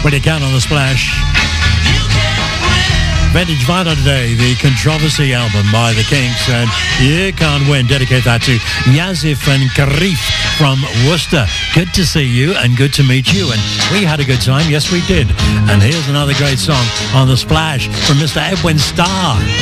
when you can on the Splash. Vintage Vinyl today, the Controversy album by the Kinks, and You Can't Win. Dedicate that to Yazif and Karif from Worcester. Good to see you and good to meet you, and we had a good time. Yes, we did. And here's another great song on the Splash from Mr. Edwin Starr.